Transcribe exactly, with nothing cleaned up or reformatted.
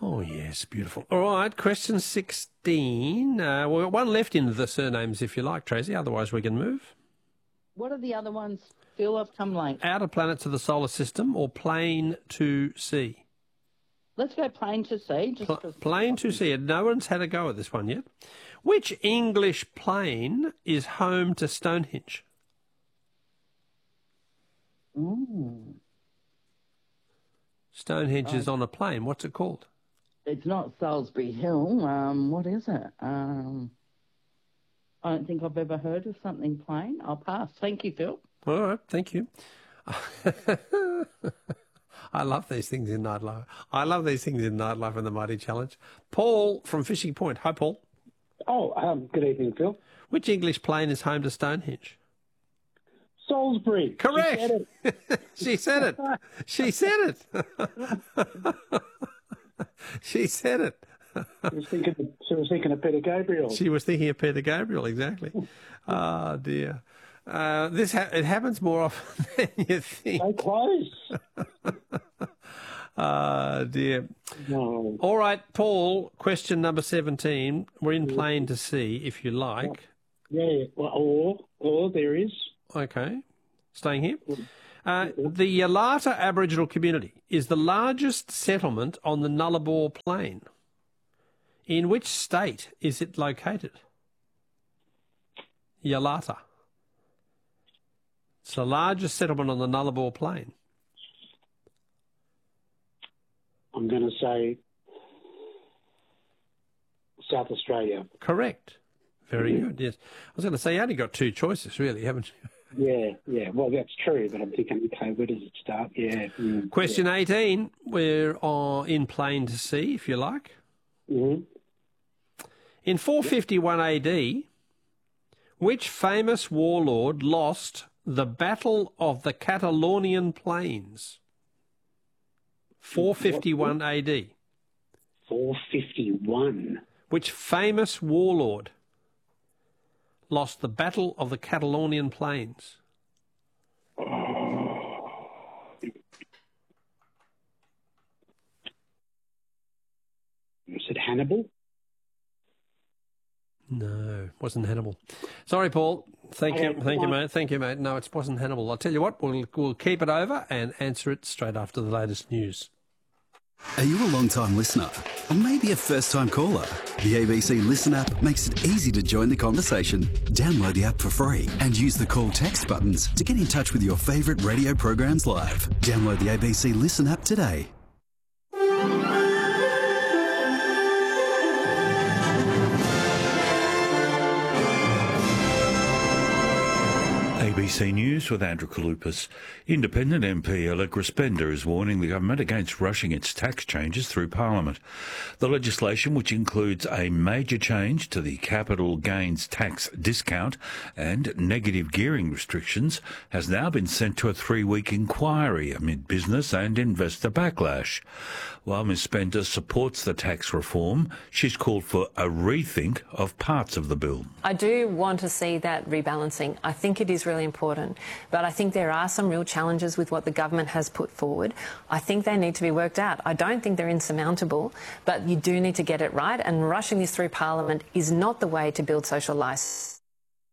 Oh, yes, beautiful. All right, question sixteen. Uh, we've got one left in the surnames, if you like, Tracy. Otherwise, we can move. What are the other ones? Phil, I've come late. Outer planets of the solar system or plain to sea? Let's go plain to sea. Just Pl- for plain to sea. No one's had a go at this one yet. Which English plain is home to Stonehenge? Ooh. Stonehenge Oh. is on a plain. What's it called? It's not Salisbury Hill. Um, what is it? Um, I don't think I've ever heard of something plain. I'll pass. Thank you, Phil. All right, thank you. I love these things in nightlife. I love these things in nightlife and the Mighty Challenge. Paul from Fishing Point. Hi, Paul. Oh, um, good evening, Phil. Which English plain is home to Stonehenge? Salisbury. Correct. She said it. She said it. She said it. She said it. She was thinking. Of, she was thinking of Peter Gabriel. She was thinking of Peter Gabriel, exactly. Oh, dear. Uh, this ha- it happens more often than you think. So close. Ah, dear. No. All right, Paul, question number seventeen. We're in plain to sea, if you like. Yeah. Well, or or there is. Okay. Staying here. Uh, the Yalata Aboriginal community is the largest settlement on the Nullarbor Plain. In which state is it located? Yalata. It's the largest settlement on the Nullarbor Plain. I'm going to say South Australia. Correct. Very good, yes. I was going to say, you only got two choices, really, haven't you? Yeah, yeah. Well, that's true, but I'm thinking, okay, where does it start? Yeah. Mm, Question eighteen. We're uh, in plain to sea, if you like. Mm-hmm. In four fifty-one A D, which famous warlord lost the Battle of the Catalonian Plains? four fifty-one A D. four fifty-one. Which famous warlord lost the Battle of the Catalonian Plains? Oh. Is it Hannibal? No, wasn't Hannibal. Sorry, Paul. Thank you, thank you, mate. Thank you, mate. No, it wasn't Hannibal. I'll tell you what, we'll, we'll keep it over and answer it straight after the latest news. Are you a long-time listener? Or maybe a first-time caller? The A B C Listen app makes it easy to join the conversation. Download the app for free and use the call text buttons to get in touch with your favourite radio programs live. Download the A B C Listen app today. A B C News with Andrew Kalupas. Independent M P Allegra Spender is warning the government against rushing its tax changes through Parliament. The legislation, which includes a major change to the capital gains tax discount and negative gearing restrictions, has now been sent to a three-week inquiry amid business and investor backlash. While Miz Spender supports the tax reform, she's called for a rethink of parts of the bill. I do want to see that rebalancing. I think it is really important, but I think there are some real challenges with what the government has put forward. I think they need to be worked out. I don't think they're insurmountable, but you do need to get it right, and rushing this through Parliament is not the way to build social licence.